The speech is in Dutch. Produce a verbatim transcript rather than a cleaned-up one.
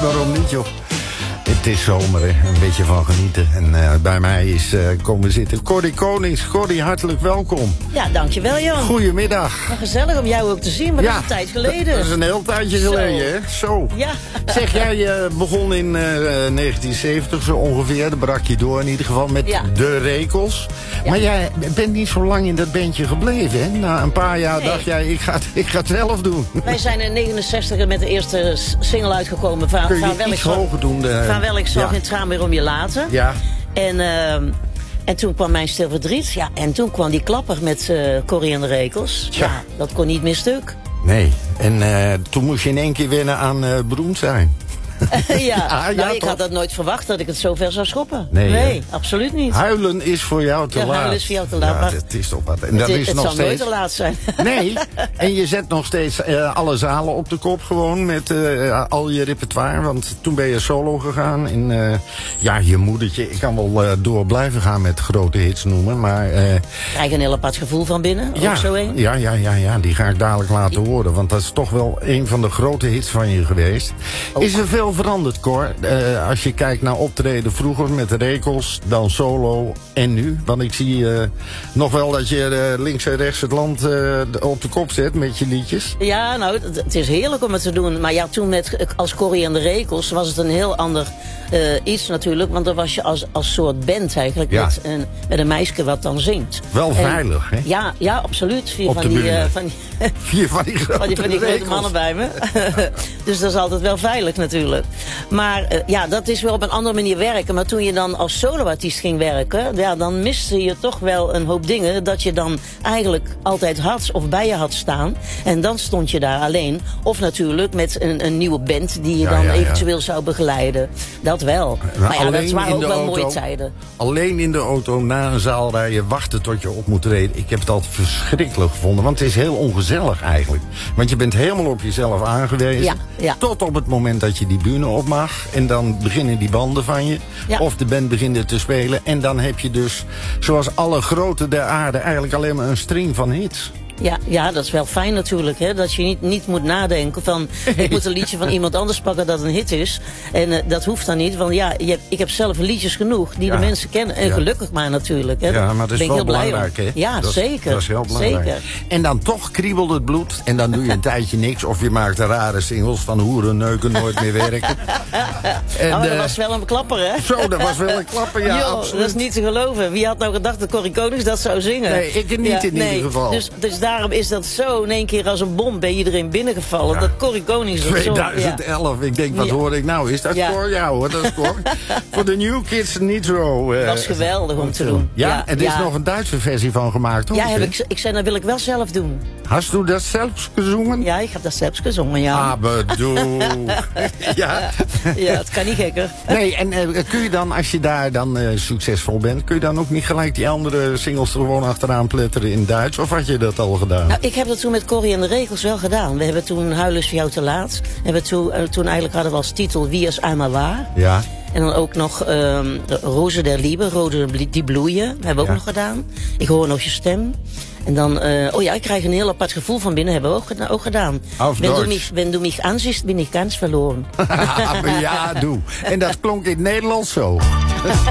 waarom niet, joh? Het is zomer, hè. Een beetje van genieten. En uh, bij mij is uh, komen zitten Corrie Konings. Corrie, hartelijk welkom. Ja, dankjewel, Jan. Goedemiddag. Maar gezellig om jou ook te zien, maar ja, dat is een tijd geleden. Dat is een heel tijdje geleden, Zo. hè? Zo. Ja. Zeg, jij uh, begon in uh, negentien zeventig zo ongeveer. Dan brak je door in ieder geval met ja. de Rekels. Ja. Maar jij bent niet zo lang in dat bandje gebleven, hè? Na een paar jaar nee. dacht jij, ik ga, ik ga het zelf doen. Wij zijn in negenenzestig met de eerste single uitgekomen. Van, Kun je van iets hoger doen? De, van wel ik zag ja. in Traan weer om je laten. Ja. En, uh, en toen kwam Mijn Stil Verdriet. Ja, en toen kwam die klapper met uh, Corrie en de Rekels. Ja. ja, dat kon niet meer stuk. Nee, en uh, toen moest je in één keer wennen aan uh, beroemd zijn. ja, ja, nou, ja, ik toch? had dat nooit verwacht dat ik het zo ver zou schoppen. Nee, nee absoluut niet. Huilen is voor jou te ja, laat. Huilen is voor jou te laat. Ja, maar het is toch wat. En het dat is, is het nog zal steeds... nooit te laat zijn. Nee, en je zet nog steeds uh, alle zalen op de kop gewoon met uh, al je repertoire. Want toen ben je solo gegaan. En uh, ja, je moedertje, ik kan wel uh, door blijven gaan met grote hits noemen. Maar... Uh, krijg je een heel apart gevoel van binnen? Ja, ook zo een? ja, ja, ja, ja, die ga ik dadelijk laten horen. Want dat is toch wel een van de grote hits van je geweest. Oh. Is er veel veranderd, Cor? Uh, als je kijkt naar optreden vroeger met de Rekels, dan solo en nu. Want ik zie uh, nog wel dat je uh, links en rechts het land uh, op de kop zet met je liedjes. Ja, nou, het, het is heerlijk om het te doen. Maar ja, toen met als Corrie en de Rekels was het een heel ander uh, iets natuurlijk. Want dan was je als, als soort band eigenlijk ja. met, een, met een meisje wat dan zingt. Wel en, veilig, hè? Ja, ja, absoluut. Vier op van de die, bühne. Uh, van die, Vier van die grote, van die, van die grote mannen bij me. Dus dat is altijd wel veilig natuurlijk. Maar uh, ja, dat is wel op een andere manier werken. Maar toen je dan als soloartiest ging werken, ja, dan miste je toch wel een hoop dingen dat je dan eigenlijk altijd had of bij je had staan. En dan stond je daar alleen. Of natuurlijk met een, een nieuwe band die je ja, dan ja, eventueel ja. zou begeleiden. Dat wel. Maar, maar ja, dat waren ook wel auto, mooie tijden. Alleen in de auto na een zaal rijden, wachten tot je op moet treden. Ik heb het altijd verschrikkelijk gevonden. Want het is heel ongezellig eigenlijk. Want je bent helemaal op jezelf aangewezen. Ja, ja. Tot op het moment dat je die bühne op mag. En dan beginnen die banden van je. Ja. Of de band begint te spelen. En dan heb je dus, zoals alle grote der aarde, eigenlijk alleen maar een stream van hits. Ja, ja, dat is wel fijn natuurlijk. Hè? Dat je niet, niet moet nadenken van... ik moet een liedje van iemand anders pakken dat een hit is. En uh, dat hoeft dan niet. Want ja, je, ik heb zelf liedjes genoeg die ja. de mensen kennen. En ja. gelukkig maar natuurlijk. Hè? Ja, maar dat is ben wel ik heel belangrijk. blij Hè? Ja, dat zeker. Is, dat is heel belangrijk. Zeker. En dan toch kriebelt het bloed. En dan doe je een tijdje niks. Of je maakt een rare singles van hoeren, neuken, nooit meer werken. En, oh, dat uh, was wel een klapper, hè? Zo, dat was wel een klapper, ja. Yo, dat is niet te geloven. Wie had nou gedacht dat Corrie Konings dat zou zingen? Nee, ik niet ja, in nee. ieder geval. Dus, dus daarom is dat zo in één keer als een bom bij iedereen binnengevallen. Ja. Dat Corrie Konings dat tweeduizend elf, ja. Ik denk, wat ja. hoor ik nou? Is dat ja. Cor? Ja hoor, dat is Cor. Voor de New Kids Nitro. Uh, dat was geweldig om te doen. Ja, ja. en er is ja. nog een Duitse versie van gemaakt, hoor. Ja, heb ik, ik zei, dat wil ik wel zelf doen. Hast du dat zelfs gezongen? Ja, ik heb dat zelfs gezongen, ja. Ah, bedoel. ja. ja, het kan niet gekker. Nee, en uh, kun je dan, als je daar dan uh, succesvol bent, kun je dan ook niet gelijk die andere singles er gewoon achteraan pletteren in Duits? Of had je dat al gedaan? Nou, ik heb dat toen met Corrie en de Rekels wel gedaan. We hebben toen Huilen is voor jou te laat. We hebben toen, uh, toen eigenlijk hadden we als titel Wie is einmal waar. Ja. En dan ook nog um, Rozen der Liebe, Rozen die bloeien. Hebben we ook ja. nog gedaan. Ik hoor nog je stem. En dan, uh, oh ja, ik krijg een heel apart gevoel van binnen. Hebben we ook, geda ook gedaan. Auf wenn Deutsch. du mich, wenn du mich ansiehst, bin ich ganz verloren. Ja, doe. En dat klonk in het Nederlands zo.